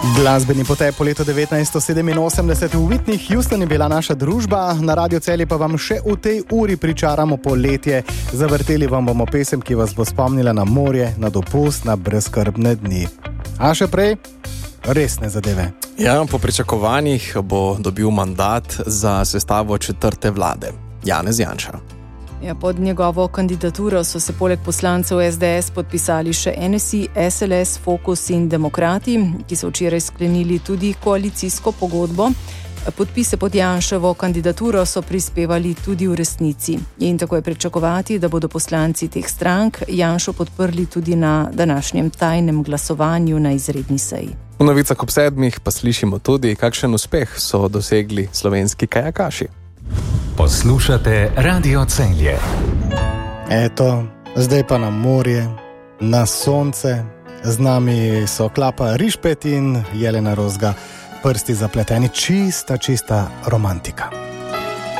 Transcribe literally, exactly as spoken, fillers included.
Glasbeni potep po letu devetnajststo sedeminosemdeset v Whitney Houston je bila naša družba, na Radio Celje pa vam še v tej uri pričaramo poletje. Zavrteli vam bomo pesem, ki vas bo spomnila na morje, na dopust, na brezskrbne dni. A še prej, resne zadeve. Ja, po pričakovanjih bo dobil mandat za sestavo četrte vlade, Janez Janša. Ja, pod njegovo kandidaturo so se poleg poslancev S D S podpisali še N S I, S L S, Fokus in Demokrati, ki so včeraj sklenili tudi koalicijsko pogodbo. Podpise pod Janševo kandidaturo so prispevali tudi v resnici. In tako je pričakovati, da bodo poslanci teh strank Janšo podprli tudi na današnjem tajnem glasovanju na izredni seji. V novicah ob sedmih pa slišimo tudi, kakšen uspeh so dosegli slovenski kajakaši. Poslušate Radio Celje. Eto, zdaj pa na morje, na sonce. Z nami so Klapa Rišpet in Jelena Rozga, prsti zapleteni, čista, čista romantika.